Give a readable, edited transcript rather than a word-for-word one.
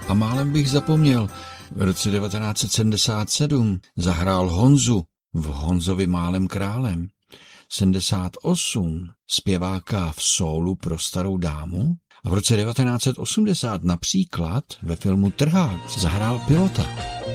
A málem bych zapomněl, v roce 1977 zahrál Honzu v Honzovi Málem králem, 78 zpěváka v sólu pro starou dámu a v roce 1980 například ve filmu Trhák zahrál pilota.